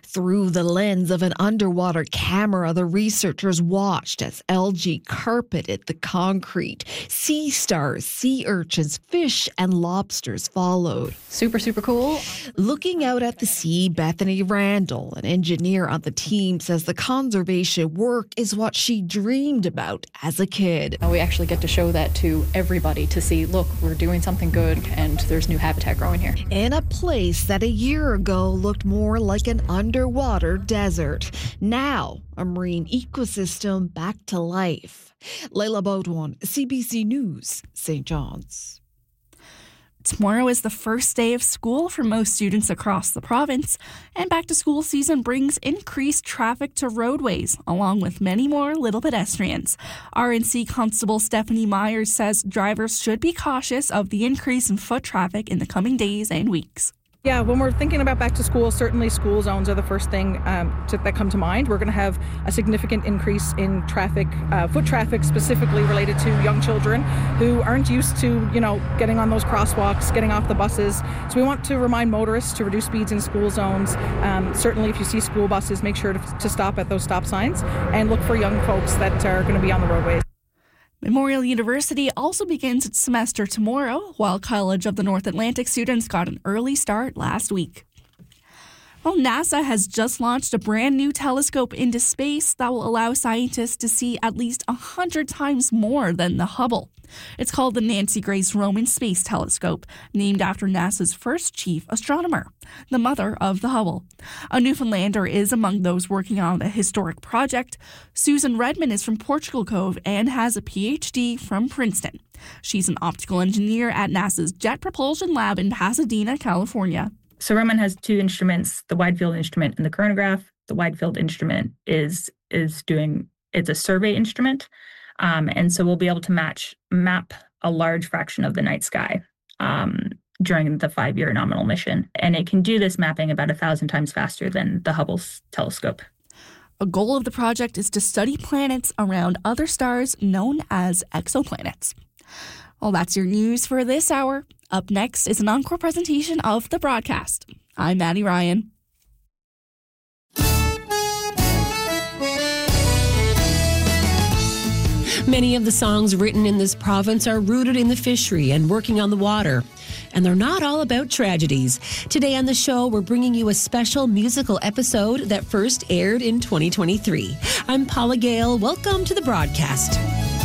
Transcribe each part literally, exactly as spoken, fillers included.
Through the lens of an underwater camera, the researchers watched as algae carpeted the concrete. Sea stars, sea urchins, fish, and lobsters followed. Super, super cool. Looking out at the sea, Bethany Randall, an engineer on the team, says the conservation work is what she dreamed about as a kid. We actually get to show that to everybody to see, look, we're doing something good and there's new habitat growing here. In a place that a year ago looked more like an underwater desert. Now, a marine ecosystem back to life. Layla Baudouin, C B C News, Saint John's. Tomorrow is the first day of school for most students across the province, and back-to-school season brings increased traffic to roadways, along with many more little pedestrians. R N C Constable Stephanie Myers says drivers should be cautious of the increase in foot traffic in the coming days and weeks. Yeah, when we're thinking about back to school, certainly school zones are the first thing um, to, that come to mind. We're going to have a significant increase in traffic, uh, foot traffic specifically related to young children who aren't used to, you know, getting on those crosswalks, getting off the buses. So we want to remind motorists to reduce speeds in school zones. Um, certainly if you see school buses, make sure to, to stop at those stop signs and look for young folks that are going to be on the roadways. Memorial University also begins its semester tomorrow, while College of the North Atlantic students got an early start last week. Well, NASA has just launched a brand new telescope into space that will allow scientists to see at least one hundred times more than the Hubble. It's called the Nancy Grace Roman Space Telescope, named after NASA's first chief astronomer, the mother of the Hubble. A Newfoundlander is among those working on the historic project. Susan Redmond is from Portugal Cove and has a P H D from Princeton. She's an optical engineer at NASA's Jet Propulsion Lab in Pasadena, California. So Roman has two instruments, the wide field instrument and the chronograph. The wide field instrument is is doing, it's a survey instrument. Um, and so we'll be able to match, map a large fraction of the night sky um, during the five-year nominal mission. And it can do this mapping about a thousand times faster than the Hubble telescope. A goal of the project is to study planets around other stars known as exoplanets. Well, that's your news for this hour. Up next is an encore presentation of the broadcast. I'm Maddie Ryan. Many of the songs written in this province are rooted in the fishery and working on the water. And they're not all about tragedies. Today on the show, we're bringing you a special musical episode that first aired in twenty twenty-three. I'm Paula Gale. Welcome to the broadcast.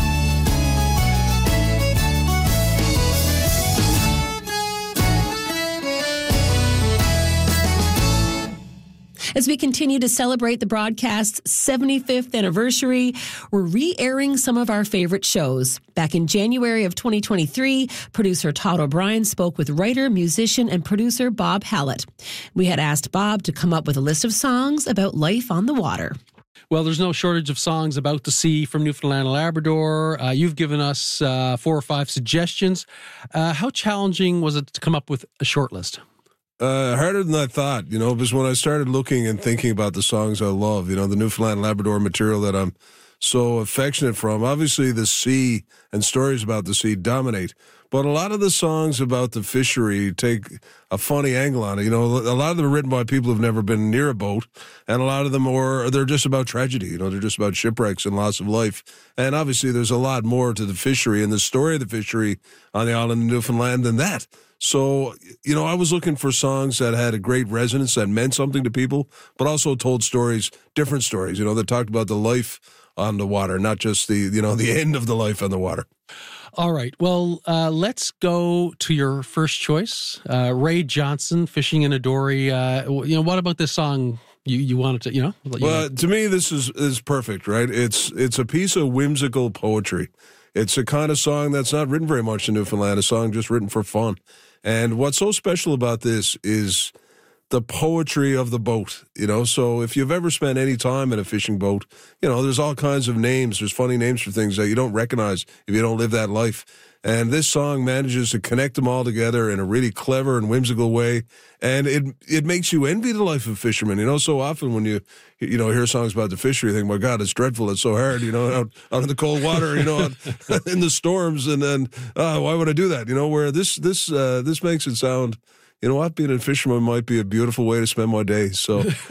As we continue to celebrate the broadcast's seventy-fifth anniversary, we're re-airing some of our favorite shows. Back in January of twenty twenty-three, producer Todd O'Brien spoke with writer, musician, and producer Bob Hallett. We had asked Bob to come up with a list of songs about life on the water. Well, there's no shortage of songs about the sea from Newfoundland and Labrador. Uh, you've given us uh, four or five suggestions. Uh, how challenging was it to come up with a short list? Uh, harder than I thought, you know, because when I started looking and thinking about the songs I love, you know, the Newfoundland and Labrador material that I'm so affectionate from, obviously the sea and stories about the sea dominate. But a lot of the songs about the fishery take a funny angle on it. You know, a lot of them are written by people who've never been near a boat, and a lot of them are, they're just about tragedy. You know, they're just about shipwrecks and loss of life. And obviously there's a lot more to the fishery and the story of the fishery on the island of Newfoundland than that. So, you know, I was looking for songs that had a great resonance, that meant something to people, but also told stories, different stories, you know, that talked about the life on the water, not just the, you know, the end of the life on the water. All right. Well, uh, let's go to your first choice, uh, Ray Johnson, Fishing in a Dory. Uh, you know, what about this song you, you wanted to, you know? You well, know? To me, this is, is perfect, right? It's, it's a piece of whimsical poetry. It's a kind of song that's not written very much in Newfoundland, a song just written for fun. And what's so special about this is the poetry of the boat, you know? So if you've ever spent any time in a fishing boat, you know, there's all kinds of names. There's funny names for things that you don't recognize if you don't live that life. And this song manages to connect them all together in a really clever and whimsical way. And it it makes you envy the life of fishermen. You know, so often when you, you know, hear songs about the fishery, you think, my God, it's dreadful. It's so hard, you know, out, out in the cold water, you know, out, in the storms. And then, uh, why would I do that? You know, where this, this, uh, this makes it sound, you know what, being a fisherman might be a beautiful way to spend my day. So